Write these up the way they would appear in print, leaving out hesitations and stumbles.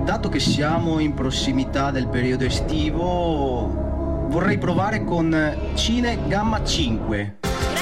dato che siamo in prossimità del periodo estivo, vorrei provare con Cine Gamma 5.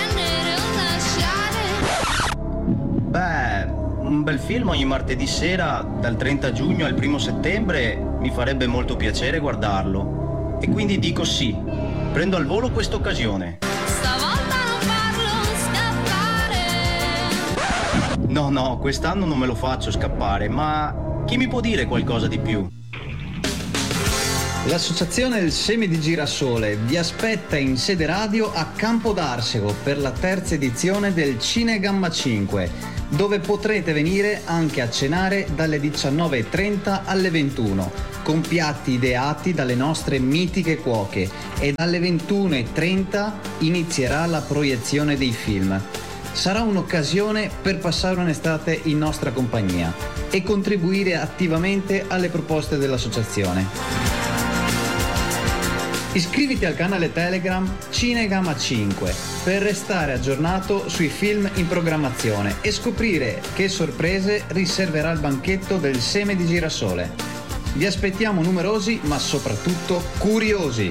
Beh, un bel film ogni martedì sera, dal 30 giugno al 1 settembre, mi farebbe molto piacere guardarlo. E quindi dico sì, prendo al volo questa occasione. Stavolta non farlo scappare. No, quest'anno non me lo faccio scappare, ma chi mi può dire qualcosa di più? L'Associazione del Seme di Girasole vi aspetta in sede radio a Campo d'Arsego per la terza edizione del Cine Gamma 5, dove potrete venire anche a cenare dalle 19:30 alle 21, con piatti ideati dalle nostre mitiche cuoche, e dalle 21:30 inizierà la proiezione dei film. Sarà un'occasione per passare un'estate in nostra compagnia e contribuire attivamente alle proposte dell'associazione. Iscriviti al canale Telegram Cinegamma 5 per restare aggiornato sui film in programmazione e scoprire che sorprese riserverà il banchetto del Seme di Girasole. Vi aspettiamo numerosi, ma soprattutto curiosi.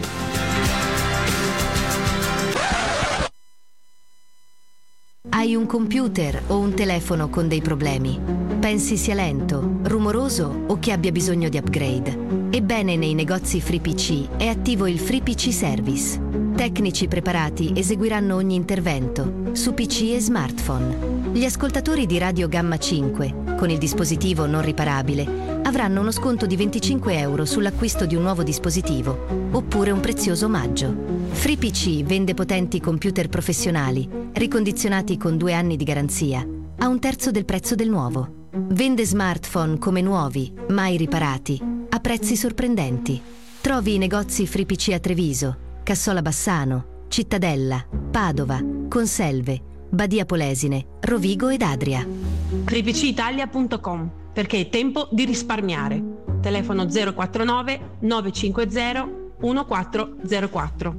Hai un computer o un telefono con dei problemi? Pensi sia lento, rumoroso o che abbia bisogno di upgrade? Ebbene, nei negozi FreePC è attivo il FreePC Service. Tecnici preparati eseguiranno ogni intervento su PC e smartphone. Gli ascoltatori di Radio Gamma 5, con il dispositivo non riparabile, avranno uno sconto di 25 euro sull'acquisto di un nuovo dispositivo, oppure un prezioso omaggio. FreePC vende potenti computer professionali, ricondizionati con 2 anni di garanzia, a un terzo del prezzo del nuovo. Vende smartphone come nuovi, mai riparati, a prezzi sorprendenti. Trovi i negozi FreePC a Treviso, Cassola Bassano, Cittadella, Padova, Conselve, Badia Polesine, Rovigo ed Adria. freepcitalia.com, perché è tempo di risparmiare. Telefono 049 950 1404.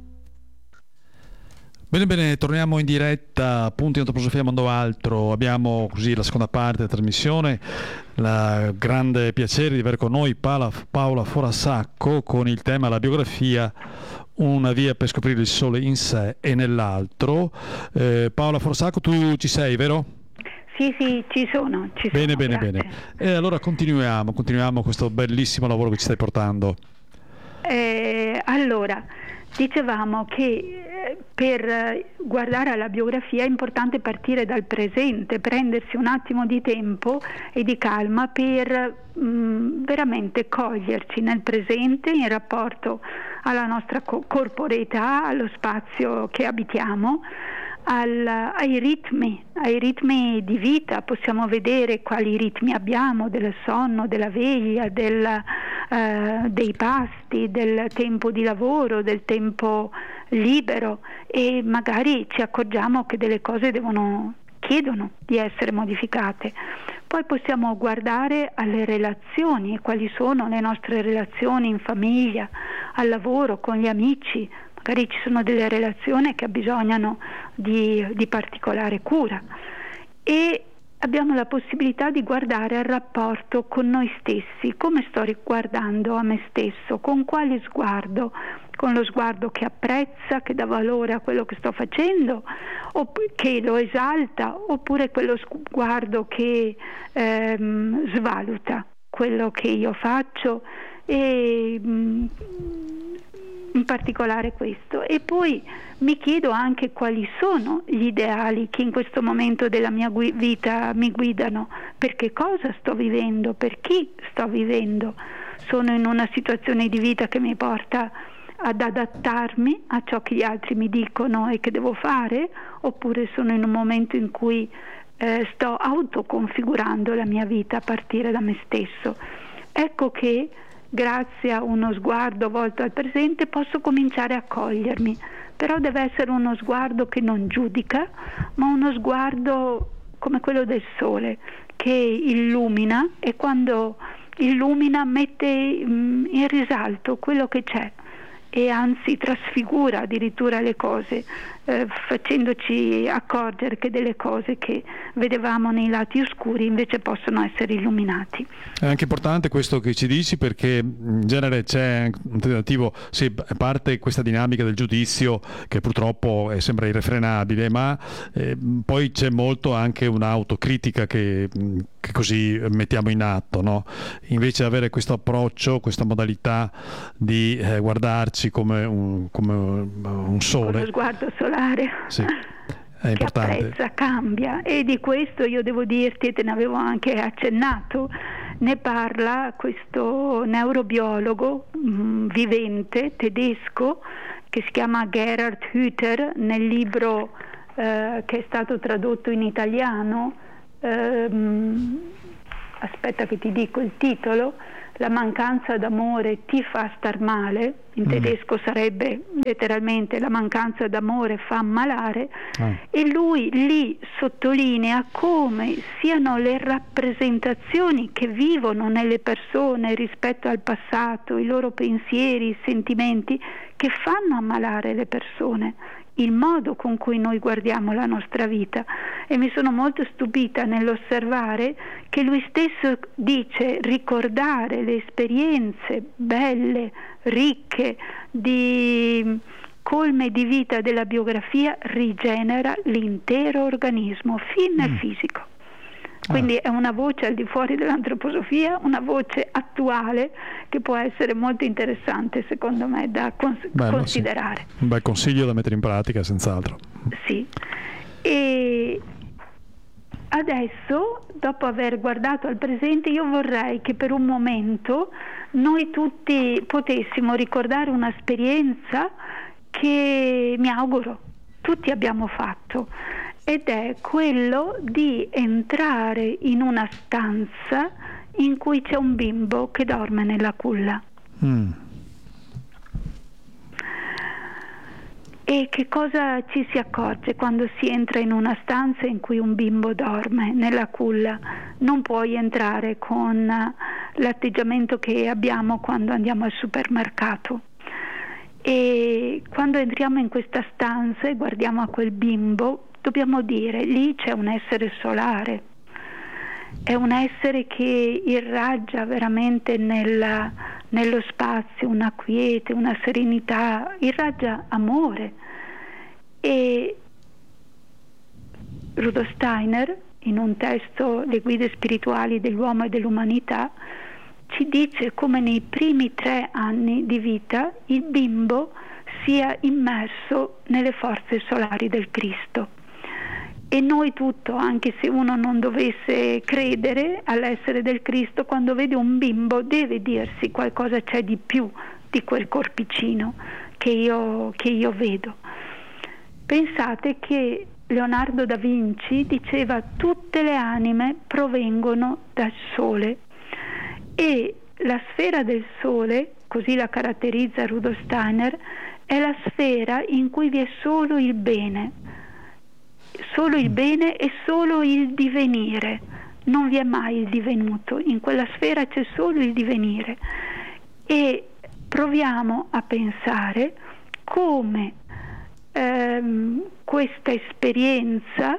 Bene, torniamo in diretta, appunto, in Antroposofia Mondo Altro. Abbiamo così la seconda parte della trasmissione, il grande piacere di avere con noi Paola Forasacco con il tema la biografia, una via per scoprire il sole in sé e nell'altro. Paola Forasacco, tu ci sei, vero? Sì, ci sono. Bene. E allora continuiamo questo bellissimo lavoro che ci stai portando. Allora, dicevamo che per guardare alla biografia è importante partire dal presente, prendersi un attimo di tempo e di calma per veramente coglierci nel presente in rapporto alla nostra corporeità, allo spazio che abitiamo, ai ritmi di vita. Possiamo vedere quali ritmi abbiamo, del sonno, della veglia, dei pasti, del tempo di lavoro, del tempo libero, e magari ci accorgiamo che delle cose chiedono di essere modificate. Poi possiamo guardare alle relazioni, quali sono le nostre relazioni in famiglia, al lavoro, con gli amici. Magari ci sono delle relazioni che abbisognano di particolare cura, e abbiamo la possibilità di guardare al rapporto con noi stessi. Come sto riguardando a me stesso? Con quale sguardo? Con lo sguardo che apprezza, che dà valore a quello che sto facendo, o che lo esalta, oppure quello sguardo che svaluta quello che io faccio, e in particolare questo. E poi mi chiedo anche quali sono gli ideali che in questo momento della mia vita mi guidano, per che cosa sto vivendo, per chi sto vivendo. Sono in una situazione di vita che mi porta ad adattarmi a ciò che gli altri mi dicono e che devo fare, oppure sono in un momento in cui sto autoconfigurando la mia vita a partire da me stesso. Ecco che grazie a uno sguardo volto al presente posso cominciare a cogliermi, però deve essere uno sguardo che non giudica, ma uno sguardo come quello del sole, che illumina, e quando illumina mette in risalto quello che c'è, e anzi trasfigura addirittura le cose. facendoci accorgere che delle cose che vedevamo nei lati oscuri invece possono essere illuminati. È anche importante questo che ci dici, perché in genere c'è un tentativo, sì, a parte questa dinamica del giudizio che purtroppo sembra irrefrenabile, ma poi c'è molto anche un'autocritica che così mettiamo in atto, no? Invece avere questo approccio, questa modalità di guardarci come un sole, con lo sguardo solare, sì, è importante. Che apprezza, cambia, e di questo io devo dirti, e te ne avevo anche accennato, ne parla questo neurobiologo vivente tedesco che si chiama Gerhard Hüther nel libro che è stato tradotto in italiano, aspetta che ti dico il titolo, La mancanza d'amore ti fa star male, in tedesco sarebbe letteralmente la mancanza d'amore fa ammalare, e lui lì sottolinea come siano le rappresentazioni che vivono nelle persone rispetto al passato, i loro pensieri, i sentimenti, che fanno ammalare le persone, il modo con cui noi guardiamo la nostra vita. E mi sono molto stupita nell'osservare che lui stesso dice: ricordare le esperienze belle, ricche, colme di vita della biografia rigenera l'intero organismo, fin nel fisico. Quindi è una voce al di fuori dell'antroposofia, una voce attuale che può essere molto interessante secondo me da considerare. Sì. Un bel consiglio da mettere in pratica senz'altro. Sì. E adesso, dopo aver guardato al presente, io vorrei che per un momento noi tutti potessimo ricordare un'esperienza che mi auguro tutti abbiamo fatto, ed è quello di entrare in una stanza in cui c'è un bimbo che dorme nella culla. E che cosa ci si accorge quando si entra in una stanza in cui un bimbo dorme nella culla? Non puoi entrare con l'atteggiamento che abbiamo quando andiamo al supermercato. E quando entriamo in questa stanza e guardiamo a quel bimbo, dobbiamo dire: lì c'è un essere solare, è un essere che irraggia veramente nello spazio una quiete, una serenità, irraggia amore. E Rudolf Steiner, in un testo, Le guide spirituali dell'uomo e dell'umanità, ci dice come nei primi 3 anni di vita il bimbo sia immerso nelle forze solari del Cristo. E noi tutto, anche se uno non dovesse credere all'essere del Cristo, quando vede un bimbo deve dirsi: qualcosa c'è di più di quel corpicino che io vedo. Pensate che Leonardo da Vinci diceva: tutte le anime provengono dal sole, e la sfera del sole, così la caratterizza Rudolf Steiner, è la sfera in cui vi è solo il bene e solo il divenire, non vi è mai il divenuto, in quella sfera c'è solo il divenire. E proviamo a pensare come questa esperienza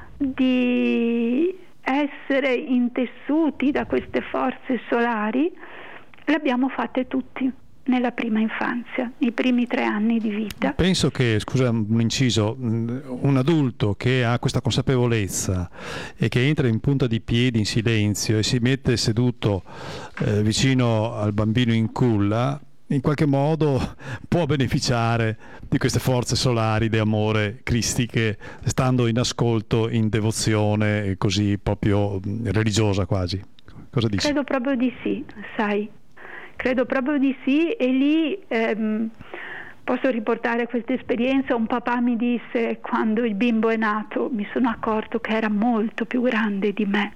di essere intessuti da queste forze solari l'abbiamo fatte tutti nella prima infanzia, nei primi 3 anni di vita. Penso che, scusa un inciso, un adulto che ha questa consapevolezza e che entra in punta di piedi in silenzio e si mette seduto vicino al bambino in culla, in qualche modo può beneficiare di queste forze solari di amore cristiche, stando in ascolto, in devozione, così proprio religiosa quasi. Cosa dici? Credo proprio di sì, sai. Credo proprio di sì, e lì posso riportare questa esperienza. Un papà mi disse: quando il bimbo è nato mi sono accorto che era molto più grande di me.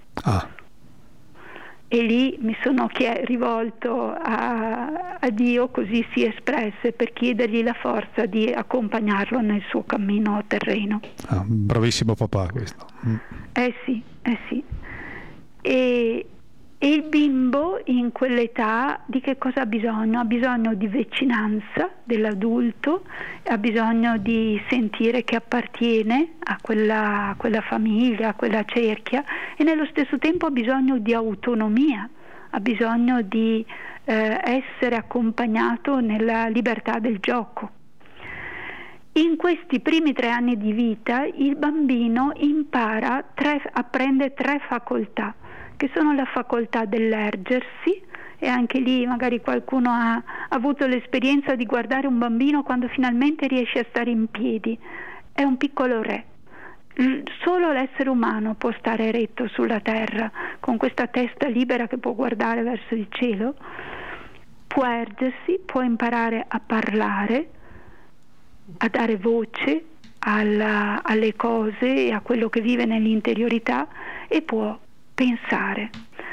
E lì mi sono rivolto a Dio, così si espresse, per chiedergli la forza di accompagnarlo nel suo cammino terreno. Bravissimo papà questo. Eh sì. E il Il bimbo in quell'età di che cosa ha bisogno? Ha bisogno di vicinanza dell'adulto, ha bisogno di sentire che appartiene a quella famiglia, a quella cerchia, e nello stesso tempo ha bisogno di autonomia, ha bisogno di essere accompagnato nella libertà del gioco. In questi primi 3 anni di vita il bambino apprende 3 facoltà, che sono la facoltà dell'ergersi, e anche lì magari qualcuno ha avuto l'esperienza di guardare un bambino quando finalmente riesce a stare in piedi. È un piccolo re. Solo l'essere umano può stare eretto sulla terra, con questa testa libera che può guardare verso il cielo, può ergersi, può imparare a parlare, a dare voce alle cose e a quello che vive nell'interiorità, e può pensare.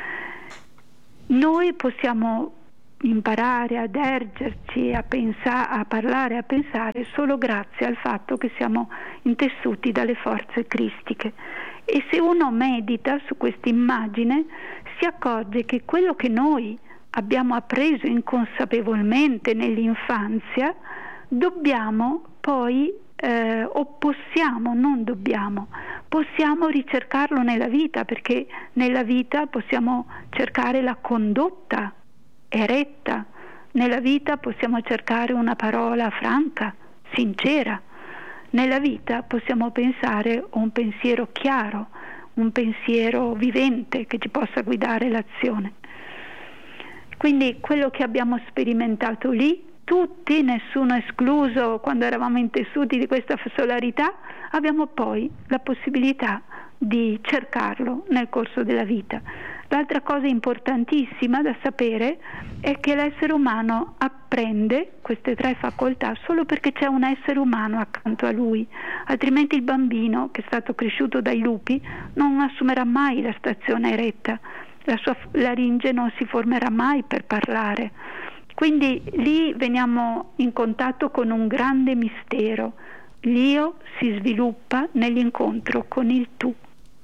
Noi possiamo imparare ad ergerci, a parlare, a pensare solo grazie al fatto che siamo intessuti dalle forze cristiche. E se uno medita su questa immagine si accorge che quello che noi abbiamo appreso inconsapevolmente nell'infanzia dobbiamo poi possiamo ricercarlo nella vita, perché nella vita possiamo cercare la condotta eretta, nella vita possiamo cercare una parola franca, sincera, nella vita possiamo pensare un pensiero chiaro, un pensiero vivente che ci possa guidare l'azione. Quindi quello che abbiamo sperimentato lì, tutti, nessuno escluso, quando eravamo intessuti di questa solarità, abbiamo poi la possibilità di cercarlo nel corso della vita. L'altra cosa importantissima da sapere è che l'essere umano apprende queste 3 facoltà solo perché c'è un essere umano accanto a lui, altrimenti il bambino che è stato cresciuto dai lupi non assumerà mai la stazione eretta, la sua laringe non si formerà mai per parlare. Quindi lì veniamo in contatto con un grande mistero. L'io si sviluppa nell'incontro con il tu.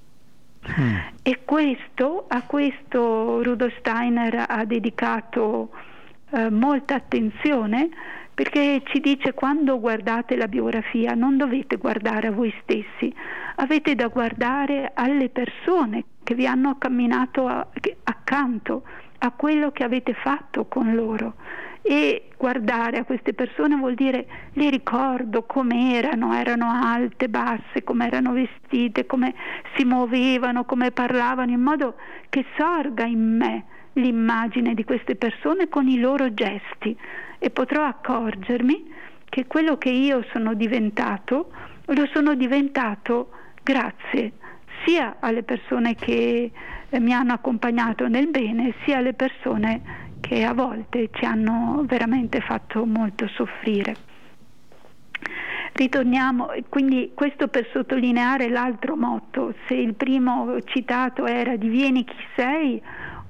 E a questo Rudolf Steiner ha dedicato molta attenzione, perché ci dice: quando guardate la biografia non dovete guardare a voi stessi, avete da guardare alle persone che vi hanno camminato accanto, a quello che avete fatto con loro. E guardare a queste persone vuol dire: le ricordo come erano alte, basse, come erano vestite, come si muovevano, come parlavano, in modo che sorga in me l'immagine di queste persone con i loro gesti, e potrò accorgermi che quello che io sono diventato lo sono diventato grazie sia alle persone che mi hanno accompagnato nel bene, sia alle persone che a volte ci hanno veramente fatto molto soffrire. Ritorniamo, quindi questo per sottolineare l'altro motto. Se il primo citato era divieni chi sei,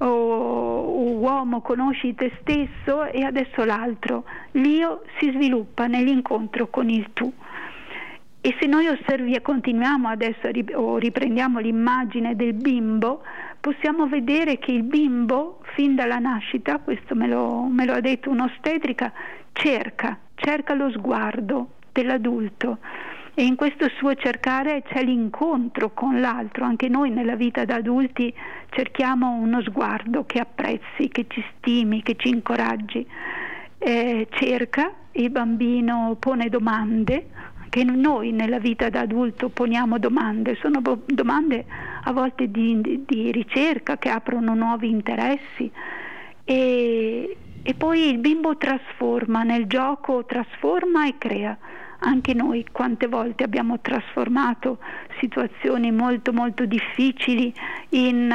o uomo conosci te stesso, e adesso l'altro, l'io si sviluppa nell'incontro con il tu. E se noi continuiamo adesso o riprendiamo l'immagine del bimbo, possiamo vedere che il bimbo fin dalla nascita, questo me lo ha detto un'ostetrica, cerca lo sguardo dell'adulto, e in questo suo cercare c'è l'incontro con l'altro. Anche noi nella vita da adulti cerchiamo uno sguardo che apprezzi, che ci stimi, che ci incoraggi. Cerca, il bambino pone domande, che noi nella vita da adulto poniamo domande, sono domande a volte di ricerca che aprono nuovi interessi, e poi il bimbo trasforma, nel gioco trasforma e crea. Anche noi quante volte abbiamo trasformato situazioni molto molto difficili in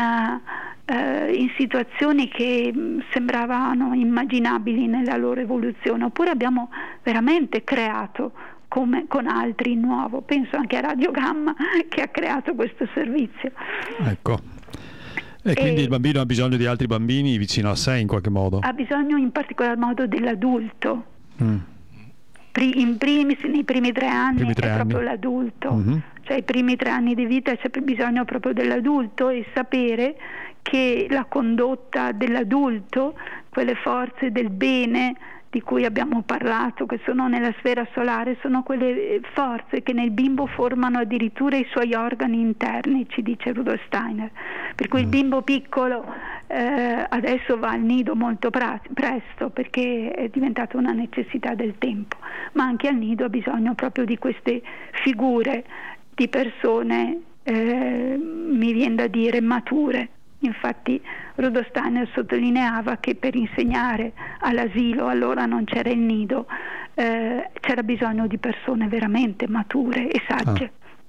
situazioni che sembravano immaginabili nella loro evoluzione, oppure abbiamo veramente creato con altri in nuovo. Penso anche a Radio Gamma, che ha creato questo servizio. Ecco. E quindi il bambino ha bisogno di altri bambini vicino a sé in qualche modo? Ha bisogno in particolar modo dell'adulto. in primis nei primi 3 anni è proprio l'adulto, cioè i primi 3 anni di vita c'è bisogno proprio dell'adulto, e sapere che la condotta dell'adulto, quelle forze del bene di cui abbiamo parlato, che sono nella sfera solare, sono quelle forze che nel bimbo formano addirittura i suoi organi interni, ci dice Rudolf Steiner. Per cui il bimbo piccolo adesso va al nido molto presto, perché è diventata una necessità del tempo, ma anche al nido ha bisogno proprio di queste figure di persone, mi viene da dire, mature. Infatti Rudolf Steiner sottolineava che per insegnare all'asilo, allora non c'era il nido, c'era bisogno di persone veramente mature e sagge.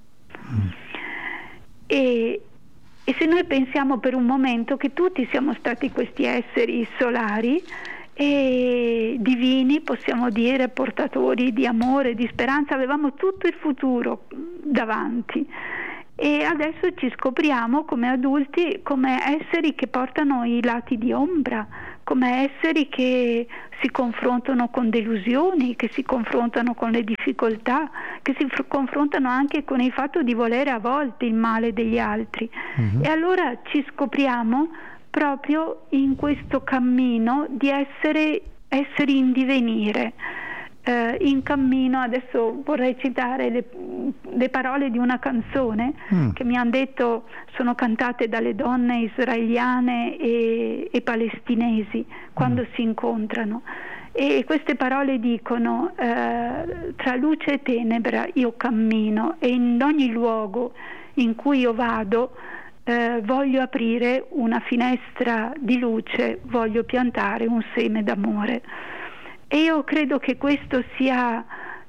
E se noi pensiamo per un momento che tutti siamo stati questi esseri solari e divini, possiamo dire, portatori di amore, di speranza, avevamo tutto il futuro davanti. E adesso ci scopriamo come adulti come esseri che portano i lati di ombra, come esseri che si confrontano con delusioni, che si confrontano con le difficoltà, che si confrontano anche con il fatto di volere a volte il male degli altri. E allora ci scopriamo proprio in questo cammino di esseri in divenire. In cammino, adesso vorrei citare le parole di una canzone che mi hanno detto sono cantate dalle donne israeliane e palestinesi quando si incontrano, e queste parole dicono: tra luce e tenebra io cammino, e in ogni luogo in cui io vado voglio aprire una finestra di luce, voglio piantare un seme d'amore. E io credo che questo sia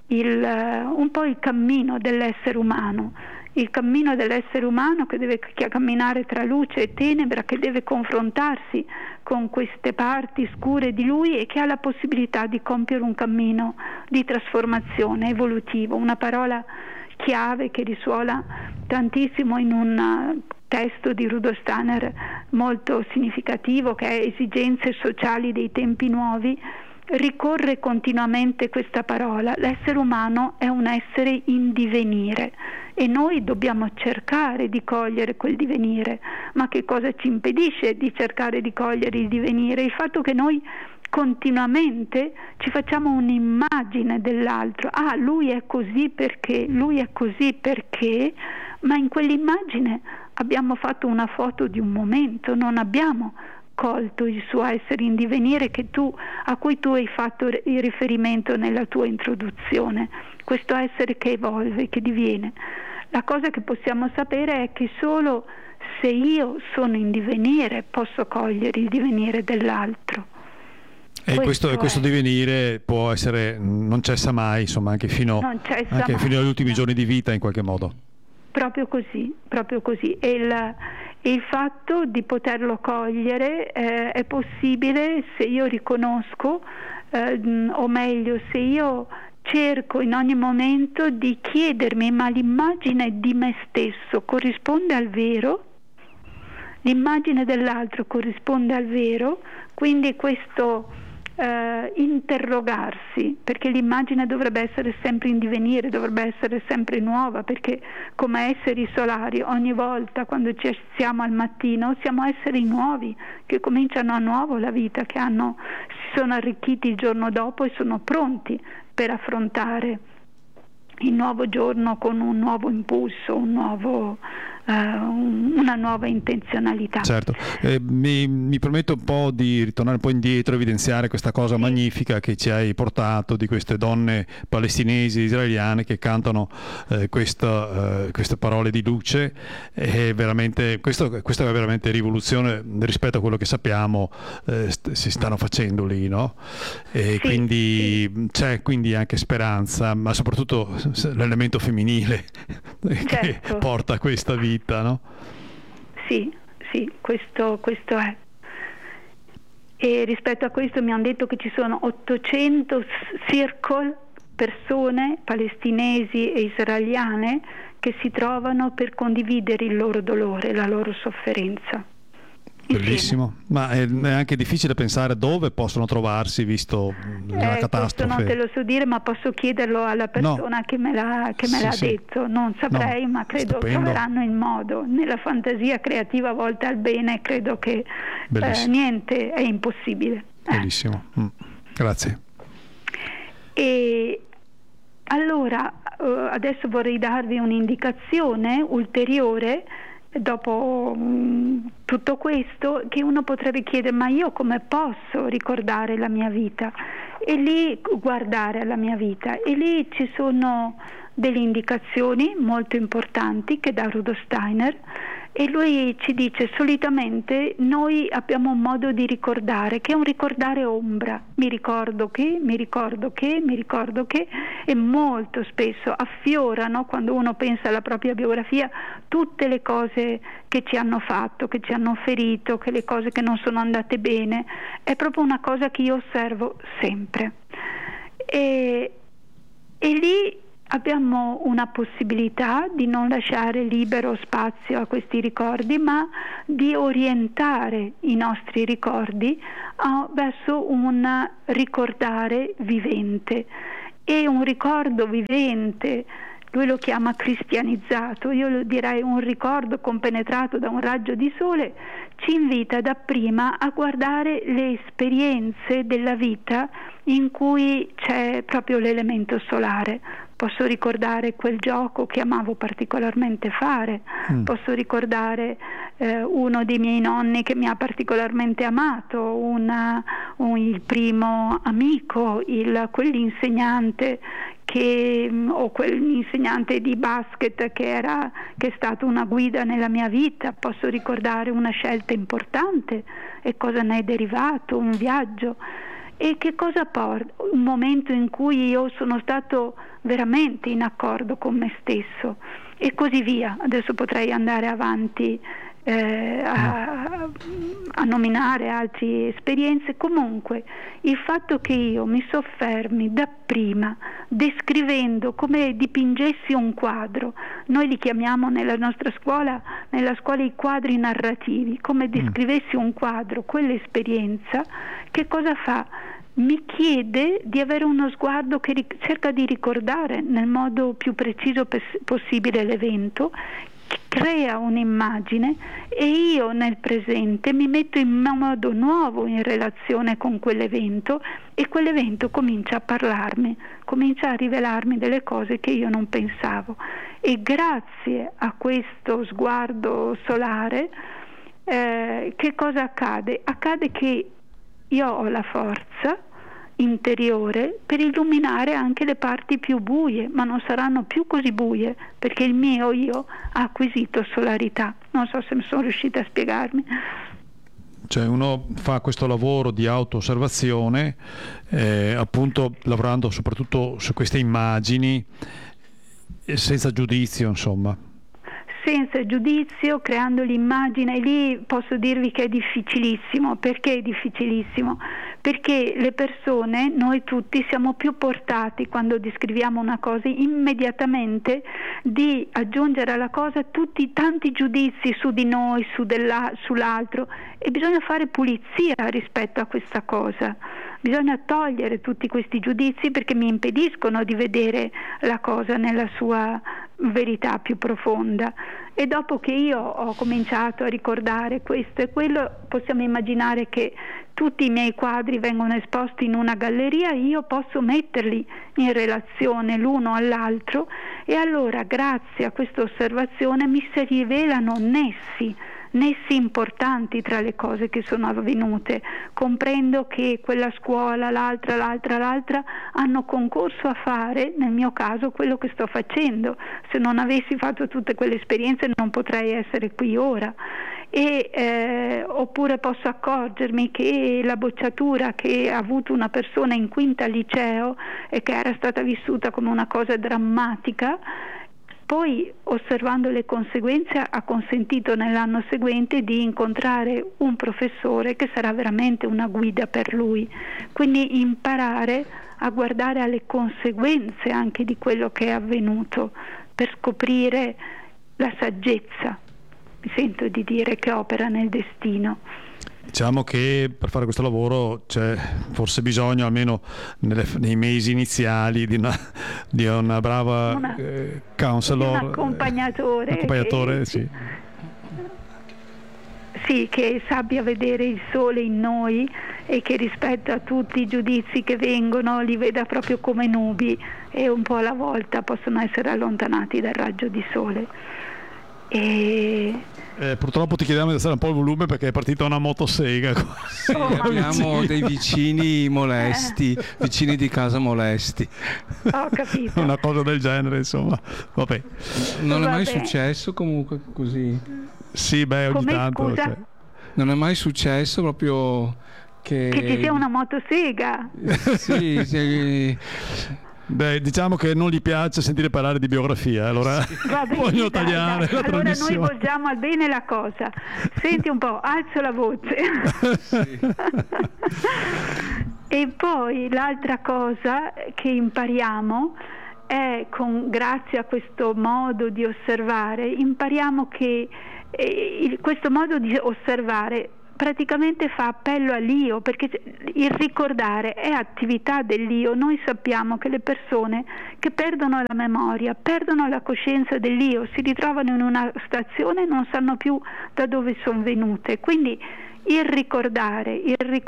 un po' il cammino dell'essere umano, il cammino dell'essere umano che deve camminare tra luce e tenebra, che deve confrontarsi con queste parti scure di lui e che ha la possibilità di compiere un cammino di trasformazione evolutivo. Una parola chiave che risuona tantissimo in un testo di Rudolf Steiner molto significativo, che è Esigenze sociali dei tempi nuovi. Ricorre continuamente questa parola: l'essere umano è un essere in divenire e noi dobbiamo cercare di cogliere quel divenire. Ma che cosa ci impedisce di cercare di cogliere il divenire? Il fatto che noi continuamente ci facciamo un'immagine dell'altro. Lui è così perché, lui è così perché, ma in quell'immagine abbiamo fatto una foto di un momento, non abbiamo colto il suo essere in divenire a cui tu hai fatto il riferimento nella tua introduzione, questo essere che evolve, che diviene. La cosa che possiamo sapere è che solo se io sono in divenire posso cogliere il divenire dell'altro. E questo divenire può essere, non cessa mai, insomma, anche fino agli ultimi giorni di vita, in qualche modo. Proprio così. E il fatto di poterlo cogliere è possibile se io riconosco, o meglio, se io cerco in ogni momento di chiedermi: ma l'immagine di me stesso corrisponde al vero? L'immagine dell'altro corrisponde al vero? Quindi questo interrogarsi, perché l'immagine dovrebbe essere sempre in divenire, dovrebbe essere sempre nuova, perché come esseri solari ogni volta quando ci siamo al mattino siamo esseri nuovi che cominciano a nuovo la vita, che si sono arricchiti il giorno dopo e sono pronti per affrontare il nuovo giorno con un nuovo impulso, una nuova intenzionalità. Certo, mi permetto un po' di ritornare un po' indietro, evidenziare questa cosa magnifica che ci hai portato di queste donne palestinesi, israeliane che cantano queste parole di luce. È veramente, questa è veramente rivoluzione rispetto a quello che sappiamo si stanno facendo lì, no? E quindi c'è quindi anche speranza, ma soprattutto l'elemento femminile che porta a questa vita, no? Sì, questo è. E rispetto a questo mi hanno detto che ci sono 800 persone palestinesi e israeliane che si trovano per condividere il loro dolore, la loro sofferenza. Bellissimo, ma è anche difficile pensare dove possono trovarsi visto la catastrofe. Questo non te lo so dire, ma posso chiederlo alla persona che me l'ha detto. Non saprei, ma credo troveranno il modo. Nella fantasia creativa volta al bene credo che niente è impossibile. Bellissimo, grazie. E allora adesso vorrei darvi un'indicazione ulteriore. Dopo tutto questo, che uno potrebbe chiedere: ma io come posso ricordare la mia vita? E lì guardare alla mia vita, e lì ci sono delle indicazioni molto importanti che dà Rudolf Steiner, e lui ci dice: solitamente noi abbiamo un modo di ricordare che è un ricordare ombra, mi ricordo che, e molto spesso affiorano, quando uno pensa alla propria biografia, tutte le cose che ci hanno fatto, che ci hanno ferito, che le cose che non sono andate bene. È proprio una cosa che io osservo sempre, e lì abbiamo una possibilità di non lasciare libero spazio a questi ricordi, ma di orientare i nostri ricordi verso un ricordare vivente. E un ricordo vivente, lui lo chiama cristianizzato, io lo direi un ricordo compenetrato da un raggio di sole, ci invita dapprima a guardare le esperienze della vita in cui c'è proprio l'elemento solare. Posso ricordare quel gioco che amavo particolarmente fare, posso ricordare uno dei miei nonni che mi ha particolarmente amato, il primo amico, quell'insegnante o quell'insegnante di basket che è stato una guida nella mia vita. Posso ricordare una scelta importante e cosa ne è derivato, un viaggio. E che cosa porta? Un momento in cui io sono stato veramente in accordo con me stesso, e così via. Adesso potrei andare avanti a nominare altre esperienze. Comunque il fatto che io mi soffermi dapprima descrivendo, come dipingessi un quadro, noi li chiamiamo nella scuola i quadri narrativi, come descrivessi un quadro, quell'esperienza, che cosa fa? Mi chiede di avere uno sguardo che cerca di ricordare nel modo più preciso possibile l'evento, crea un'immagine, e io nel presente mi metto in modo nuovo in relazione con quell'evento, e quell'evento comincia a parlarmi, comincia a rivelarmi delle cose che io non pensavo. E grazie a questo sguardo solare che cosa accade? Accade che io ho la forza interiore per illuminare anche le parti più buie, ma non saranno più così buie perché il mio io ha acquisito solarità. Non so se mi sono riuscita a spiegarmi. Cioè uno fa questo lavoro di auto-osservazione, appunto lavorando soprattutto su queste immagini, senza giudizio, insomma. Senza giudizio, creando l'immagine. Lì posso dirvi che è difficilissimo. Perché è difficilissimo? Perché le persone, noi tutti, siamo più portati, quando descriviamo una cosa, immediatamente di aggiungere alla cosa tanti giudizi su di noi, sull'altro, e bisogna fare pulizia rispetto a questa cosa. Bisogna togliere tutti questi giudizi, perché mi impediscono di vedere la cosa nella sua verità più profonda. E dopo che io ho cominciato a ricordare questo e quello, possiamo immaginare che tutti i miei quadri vengono esposti in una galleria, io posso metterli in relazione l'uno all'altro, e allora grazie a questa osservazione mi si rivelano nessi importanti tra le cose che sono avvenute. Comprendo che quella scuola, l'altra hanno concorso a fare, nel mio caso, quello che sto facendo. Se non avessi fatto tutte quelle esperienze non potrei essere qui ora. Oppure posso accorgermi che la bocciatura che ha avuto una persona in quinta al liceo e che era stata vissuta come una cosa drammatica, poi osservando le conseguenze ha consentito nell'anno seguente di incontrare un professore che sarà veramente una guida per lui. Quindi imparare a guardare alle conseguenze anche di quello che è avvenuto, per scoprire la saggezza. sento di dire, che opera nel destino. Diciamo che per fare questo lavoro c'è forse bisogno, almeno nei mesi iniziali, di una brava counselor, un accompagnatore sì. Sì, che sappia vedere il sole in noi e che rispetto a tutti i giudizi che vengono li veda proprio come nubi e un po' alla volta possono essere allontanati dal raggio di sole. Purtroppo ti chiediamo di alzare un po' il volume perché è partita una motosega. Sì, abbiamo dei vicini molesti, vicini di casa molesti. Ho capito. Una cosa del genere, insomma. Vabbè. Non è mai successo comunque così? Sì, beh, ogni tanto. Scusa? Non è mai successo proprio che ci sia una motosega? Sì. Beh, diciamo che non gli piace sentire parlare di biografia, allora voglio tagliare la trasmissione. Allora noi volgiamo al bene la cosa. Senti un po', alzo la voce. Sì. E poi l'altra cosa che impariamo è, grazie a questo modo di osservare, impariamo che questo modo di osservare praticamente fa appello all'io, perché il ricordare è attività dell'io. Noi sappiamo che le persone che perdono la memoria, perdono la coscienza dell'io, si ritrovano in una stazione e non sanno più da dove sono venute. Quindi il ricordare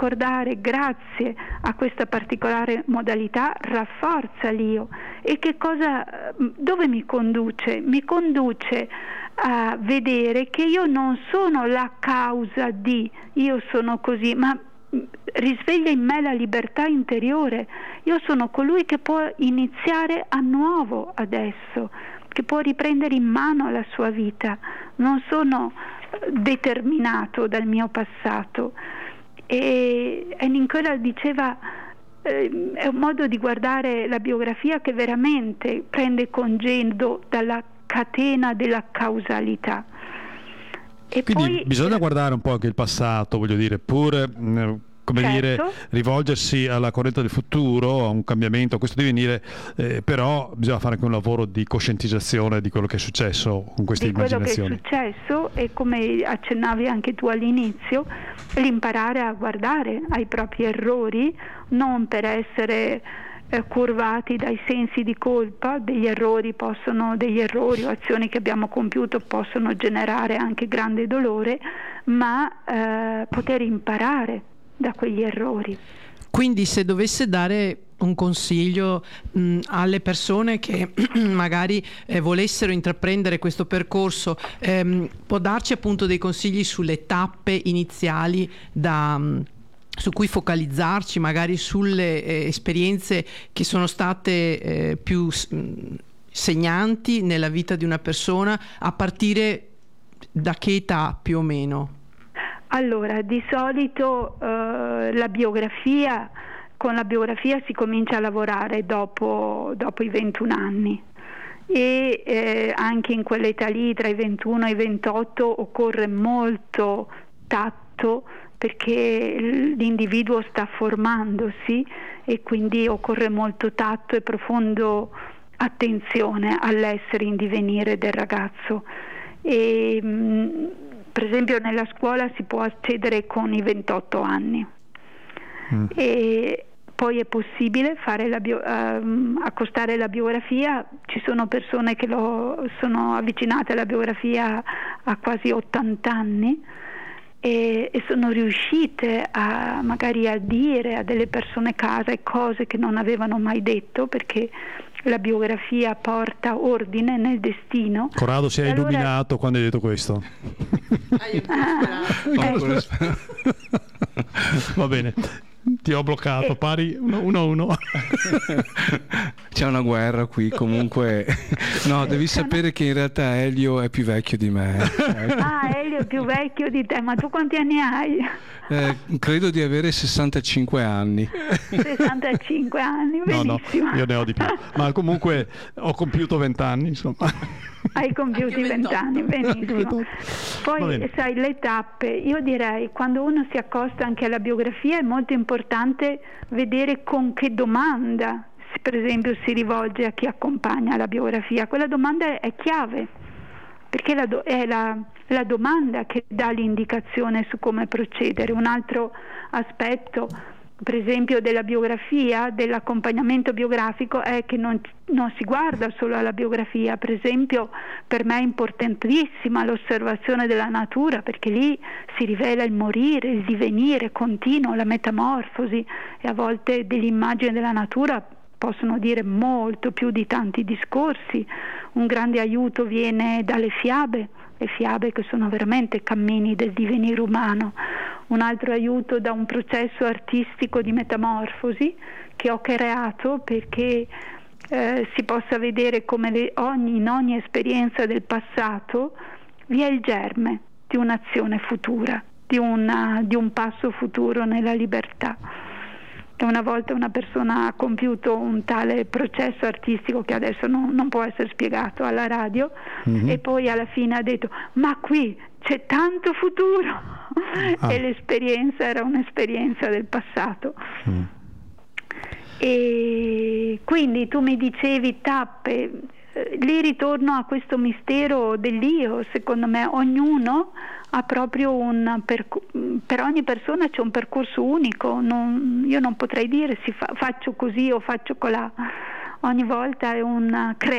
grazie a questa particolare modalità rafforza l'io. E dove mi conduce? Mi conduce a vedere che io non sono la causa di io sono così, ma risveglia in me la libertà interiore. Io sono colui che può iniziare a nuovo adesso, che può riprendere in mano la sua vita. Non sono determinato dal mio passato. E Nicola diceva è un modo di guardare la biografia che veramente prende congedo dalla catena della causalità. E quindi poi bisogna guardare un po' anche il passato, voglio dire, pure come certo, dire, rivolgersi alla corrente del futuro, a un cambiamento, a questo divenire, però bisogna fare anche un lavoro di coscientizzazione di quello che è successo con queste immaginazioni. Quello che è successo, e come accennavi anche tu all'inizio, l'imparare a guardare ai propri errori, non per essere curvati dai sensi di colpa. Degli errori o azioni che abbiamo compiuto possono generare anche grande dolore, ma poter imparare da quegli errori. Quindi, se dovesse dare un consiglio alle persone che magari volessero intraprendere questo percorso, può darci appunto dei consigli sulle tappe iniziali su cui focalizzarci, magari sulle esperienze che sono state più segnanti nella vita di una persona, a partire da che età più o meno? Allora, di solito con la biografia si comincia a lavorare dopo i 21 anni e anche in quell'età lì, tra i 21 e i 28, occorre molto tatto, perché l'individuo sta formandosi e quindi occorre molto tatto e profondo attenzione all'essere in divenire del ragazzo. E, per esempio nella scuola si può accedere con i 28 anni e poi è possibile fare accostare la biografia. Ci sono persone che sono avvicinate alla biografia a quasi 80 anni e sono riuscite magari a dire a delle persone care cose che non avevano mai detto, perché la biografia porta ordine nel destino. Corrado si è illuminato quando hai detto questo. Va bene, ti ho bloccato, pari 1-1. C'è una guerra qui comunque. No, devi sapere che in realtà Elio è più vecchio di me. Ah, Elio è più vecchio di te, ma tu quanti anni hai? Credo di avere 65 anni. 65 anni, benissimo. No, io ne ho di più, ma comunque ho compiuto 20 anni, insomma. Hai compiuti 20 anni, benissimo. Poi sai, le tappe, io direi, quando uno si accosta anche alla biografia è molto importante vedere con che domanda per esempio si rivolge a chi accompagna la biografia. Quella domanda è chiave, perché la domanda che dà l'indicazione su come procedere. Un altro aspetto, per esempio, della biografia, dell'accompagnamento biografico, è che non si guarda solo alla biografia. Per esempio, per me è importantissima l'osservazione della natura, perché lì si rivela il morire, il divenire continuo, la metamorfosi, e a volte delle immagini della natura possono dire molto più di tanti discorsi. Un grande aiuto viene dalle fiabe, le fiabe che sono veramente cammini del divenire umano. Un altro aiuto da un processo artistico di metamorfosi che ho creato, perché si possa vedere come in ogni esperienza del passato vi è il germe di un'azione futura, di un passo futuro nella libertà. Che una volta una persona ha compiuto un tale processo artistico che adesso non può essere spiegato alla radio, e poi alla fine ha detto: ma qui c'è tanto futuro. E l'esperienza era un'esperienza del passato. E quindi tu mi dicevi tappe, lì ritorno a questo mistero dell'io. Secondo me ognuno ha proprio per ogni persona c'è un percorso unico. Io non potrei dire faccio così o faccio colà. Ogni volta è un